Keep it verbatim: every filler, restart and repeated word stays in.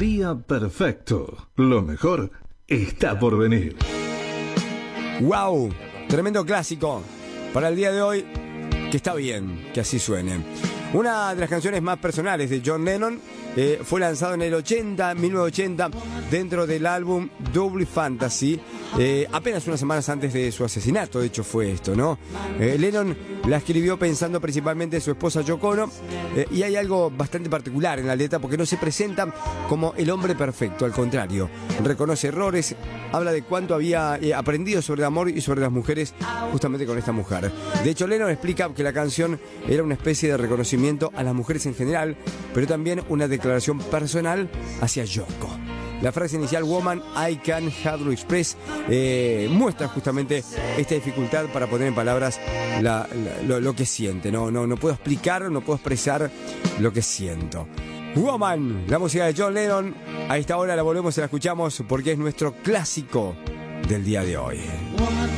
Día perfecto. Lo mejor está por venir. ¡Wow! Tremendo clásico para el día de hoy, que está bien que así suene. Una de las canciones más personales de John Lennon eh, fue lanzado en el ochenta, mil novecientos ochenta, dentro del álbum Double Fantasy, eh, apenas unas semanas antes de su asesinato. De hecho fue esto, ¿no? Eh, Lennon la escribió pensando principalmente en su esposa Yoko Ono, eh, y hay algo bastante particular en la letra porque no se presenta como el hombre perfecto, al contrario, reconoce errores, habla de cuánto había eh, aprendido sobre el amor y sobre las mujeres justamente con esta mujer. De hecho, Lennon explica que la canción era una especie de reconocimiento a las mujeres en general, pero también una declaración personal hacia Yoko. La frase inicial, Woman, I Can't Hardly Express, eh, muestra justamente esta dificultad para poner en palabras la, la, lo, lo que siente. No, no, no puedo explicar, no puedo expresar lo que siento. Woman, la música de John Lennon. A esta hora la volvemos y la escuchamos porque es nuestro clásico del día de hoy.